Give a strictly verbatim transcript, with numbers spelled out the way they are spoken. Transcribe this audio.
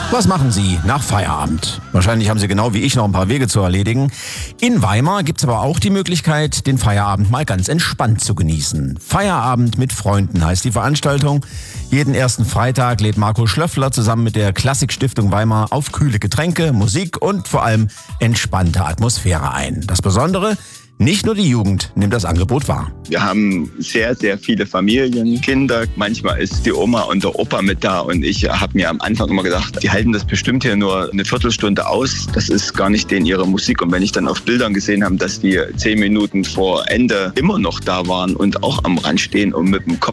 Was machen Sie nach Feierabend? Wahrscheinlich haben Sie genau wie ich noch ein paar Wege zu erledigen. In Weimar gibt es aber auch die Möglichkeit, den Feierabend mal ganz entspannt zu genießen. Feierabend mit Freunden heißt die Veranstaltung. Jeden ersten Freitag lädt Marco Schlöffler zusammen mit der Klassikstiftung Weimar auf kühle Getränke, Musik und vor allem entspannte Atmosphäre ein. Das Besondere: nicht nur die Jugend nimmt das Angebot wahr. Wir haben sehr, sehr viele Familien, Kinder. Manchmal ist die Oma und der Opa mit da. Und ich habe mir am Anfang immer gedacht, die halten das bestimmt hier nur eine Viertelstunde aus. Das ist gar nicht denen ihre Musik. Und wenn ich dann auf Bildern gesehen habe, dass die zehn Minuten vor Ende immer noch da waren und auch am Rand stehen und mit dem Kopf